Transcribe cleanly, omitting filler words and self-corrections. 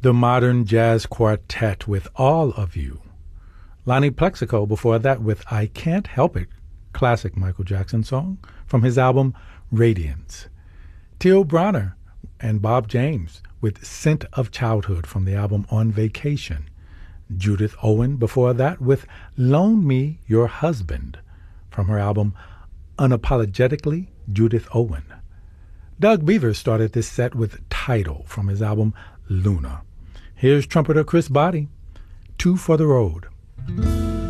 The Modern Jazz Quartet with All of You. Lonnie Plexico before that with I Can't Help It, classic Michael Jackson song from his album Radiance. Teal Bronner and Bob James with Scent of Childhood from the album On Vacation. Judith Owen before that with Loan Me Your Husband from her album Unapologetically Judith Owen. Doug Beavers started this set with Tidal from his album Luna. Here's trumpeter Chris Botti, Two for the Road.